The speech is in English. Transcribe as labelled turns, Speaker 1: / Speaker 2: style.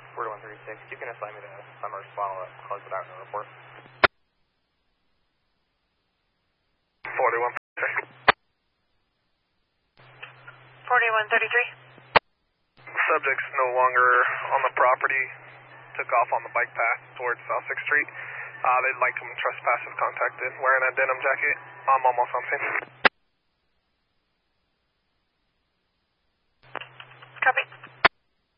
Speaker 1: 4136. You can assign me to Summers while I'll close it out in the report.
Speaker 2: 4133.
Speaker 3: 4133.
Speaker 2: Subject's no longer on the property. Took off on the bike path towards South 6th Street. They'd like him trespassive contacted, wearing a denim jacket. I'm almost on scene.
Speaker 3: Copy.